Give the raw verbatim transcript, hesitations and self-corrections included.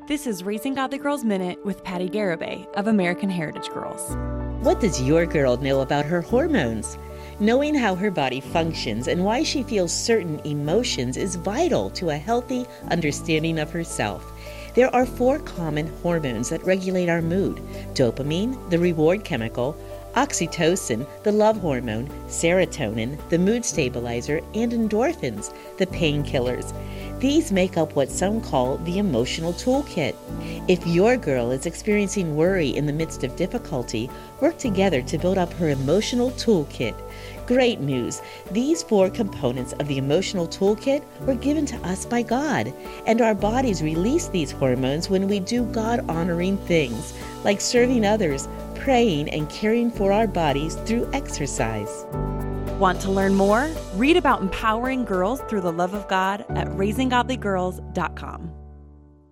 This is Raising Godly Girls Minute with Patty Garibay of American Heritage Girls. What does your girl know about her hormones? Knowing how her body functions and why she feels certain emotions is vital to a healthy understanding of herself. There are four common hormones that regulate our mood: dopamine, the reward chemical; oxytocin, the love hormone; serotonin, the mood stabilizer; and endorphins, the painkillers. These make up what some call the emotional toolkit. If your girl is experiencing worry in the midst of difficulty, work together to build up her emotional toolkit. Great news! These four components of the emotional toolkit were given to us by God, and our bodies release these hormones when we do God-honoring things, like serving others, praying, and caring for our bodies through exercise. Want to learn more? Read about empowering girls through the love of God at raising godly girls dot com.